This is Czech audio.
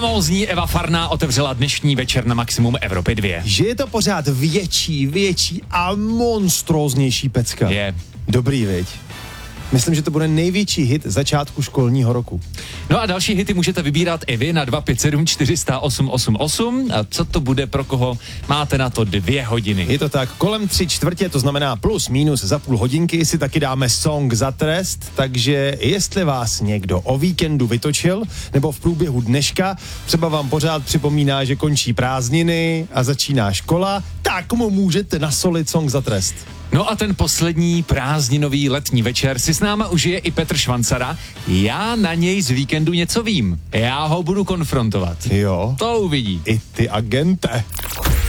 Famózní Eva Farná otevřela dnešní večer na Maximum Evropy 2. Že je to pořád větší a monstróznější pecka. Je. Dobrý, viď? Myslím, že to bude největší hit začátku školního roku. No a další hity můžete vybírat i vy na 257 400 888. A co to bude pro koho? Máte na to 2 hodiny. Je to tak, kolem 3/4, to znamená plus minus za půl hodinky si taky dáme song za trest, takže jestli vás někdo o víkendu vytočil, nebo v průběhu dneška, třeba vám pořád připomíná, že končí prázdniny a začíná škola, tak mu můžete nasolit song za trest. No a ten poslední prázdninový letní večer si s náma užije i Petr Švancara. Já na něj z víkendu něco vím. Já ho budu konfrontovat. Jo. To uvidí. I ty agente.